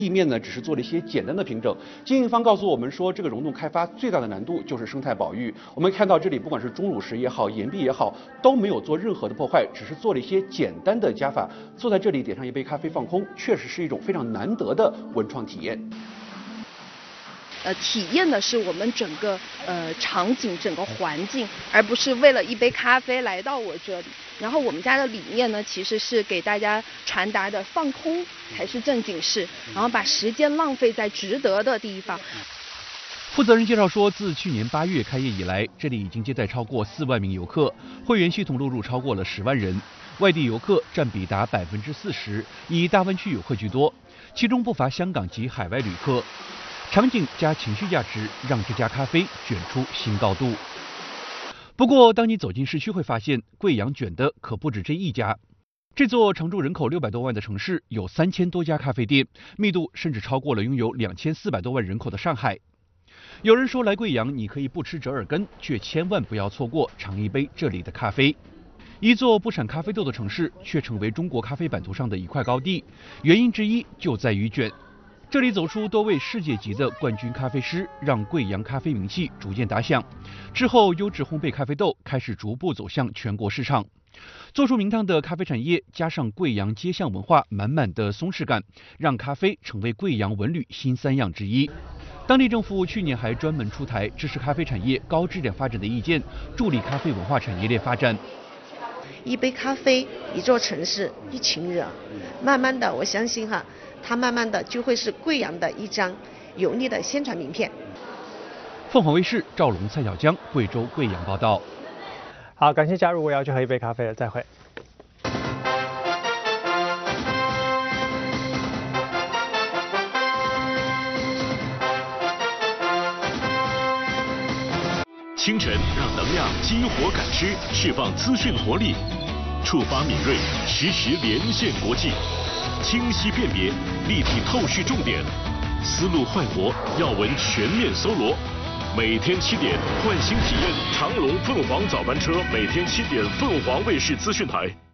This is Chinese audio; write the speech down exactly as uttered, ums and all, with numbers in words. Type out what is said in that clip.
地面呢，只是做了一些简单的平整。经营方告诉我们说，这个溶洞开发最大的难度就是生态保育。我们看到这里，不管是钟乳石也好，岩壁也好，都没有做任何的破坏，只是做了一些简单的加法。坐在这里点上一杯咖啡放空，确实是一种非常难得的文创体验。 呃，体验的是我们整个呃场景、整个环境，而不是为了一杯咖啡来到我这里。然后我们家的理念呢，其实是给大家传达的放空才是正经事，然后把时间浪费在值得的地方。 负责人介绍说，自去年八月开业以来，这里已经接待超过四万名游客，会员系统录入超过了十万人，外地游客占比达百分之四十，以大湾区游客居多，其中不乏香港及海外旅客。 场景加情绪价值，让这家咖啡卷出新高度。不过，当你走进市区，会发现贵阳卷的可不止这一家。这座常住人口六百多万的城市，有三千多家咖啡店，密度甚至超过了拥有两千四百多万人口的上海。有人说，来贵阳你可以不吃折耳根，却千万不要错过尝一杯这里的咖啡。一座不产咖啡豆的城市，却成为中国咖啡版图上的一块高地，原因之一就在于卷。 这里走出多位世界级的冠军咖啡师，让贵阳咖啡名气逐渐打响。之后，优质烘焙咖啡豆开始逐步走向全国市场。做出名堂的咖啡产业，加上贵阳街巷文化满满的松弛感，让咖啡成为贵阳文旅新三样之一。当地政府去年还专门出台支持咖啡产业高质量发展的意见，助力咖啡文化产业链发展。 一杯咖啡，一座城市，一群人，慢慢的，我相信哈，它慢慢的就会是贵阳的一张有力的宣传名片。 凤凰卫视赵龙、蔡小江，贵州贵阳报道。 好，感谢加入，我要去喝一杯咖啡了，再会。 清晨让能量激活感知，释放资讯活力，触发敏锐，实时连线国际，清晰辨别，立体透视重点，思路快活，要闻全面搜罗。每天七点，换新体验长龙凤凰早班车，每天七点，凤凰卫视资讯台。